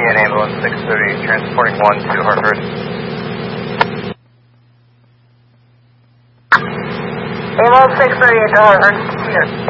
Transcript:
and ambulance 630, transporting 1 to Hartford. Ambulance 638 to Hartford, here.